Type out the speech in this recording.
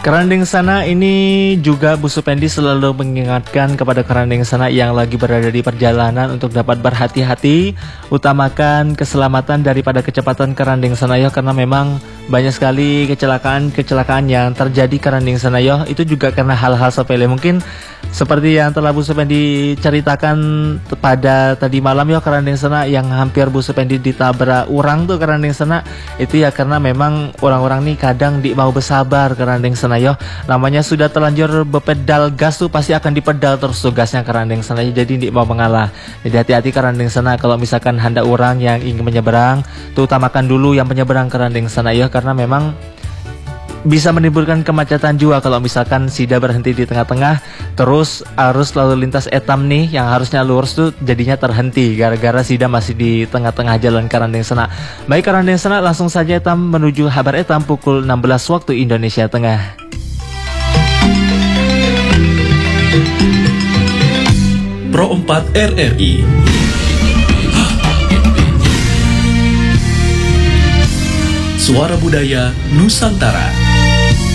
Kerandeng Sana ini juga Bu Supendi selalu mengingatkan kepada Kerandeng Sana yang lagi berada di perjalanan untuk dapat berhati-hati, utamakan keselamatan daripada kecepatan Kerandeng Sana ya, karena memang banyak sekali kecelakaan yang terjadi Kerandeng Sana ya, itu juga karena hal-hal sepele mungkin seperti yang telah Bu Supendi ceritakan pada tadi malam ya, Kerandeng Sana yang hampir Bu Supendi ditabrak orang tuh Kerandeng Sana, itu ya karena memang orang-orang nih kadang di mau bersabar Kerandeng Sana yo, namanya sudah terlanjur bepedal gas tuh pasti akan dipedal terus tuh gasnya Kerandeng Sana, jadi tidak mau mengalah. Jadi hati-hati Kerandeng Sana kalau misalkan hendak orang yang ingin menyeberang tuh, utamakan dulu yang penyeberang Kerandeng Sana yo, karena memang bisa menimbulkan kemacetan juga kalau misalkan Sida berhenti di tengah-tengah, terus arus lalu lintas etam nih yang harusnya lurus tuh jadinya terhenti gara-gara Sida masih di tengah-tengah jalan Kerandeng Sana. Baik Kerandeng Sana, langsung saja etam menuju kabar etam pukul 16 waktu Indonesia Tengah. Pro 4 RRI Suara Budaya Nusantara.